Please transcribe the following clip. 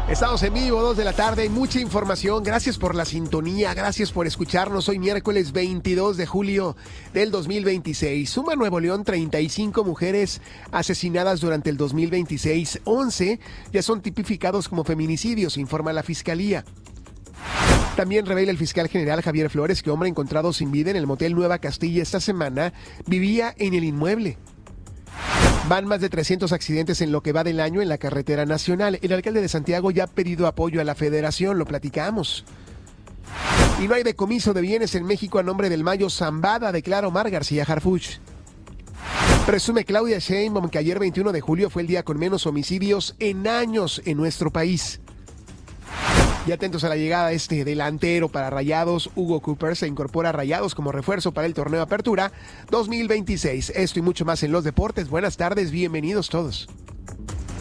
Estamos en vivo, 2 de la tarde, mucha información. Gracias por la sintonía, gracias por escucharnos. Hoy miércoles 22 de julio del 2026. Suma Nuevo León 35 mujeres asesinadas durante el 2026. 11 ya son tipificados como feminicidios, informa la Fiscalía. También revela el fiscal general Javier Flores que hombre encontrado sin vida en el motel Nueva Castilla esta semana vivía en el inmueble. Van más de 300 accidentes en lo que va del año en la carretera nacional. El alcalde de Santiago ya ha pedido apoyo a la federación, lo platicamos. Y no hay decomiso de bienes en México a nombre del Mayo Zambada, declara Omar García Harfuch. Presume Claudia Sheinbaum que ayer 21 de julio fue el día con menos homicidios en años en nuestro país. Y atentos a la llegada de este delantero para Rayados, Hugo Cooper se incorpora a Rayados como refuerzo para el torneo Apertura 2026. Esto y mucho más en los deportes. Buenas tardes, bienvenidos todos.